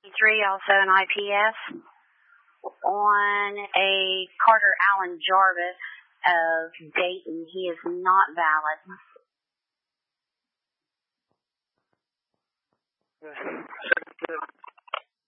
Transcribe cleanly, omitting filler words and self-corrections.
also an IPS, on a Carter Allen Jarvis of Dayton. He is not valid.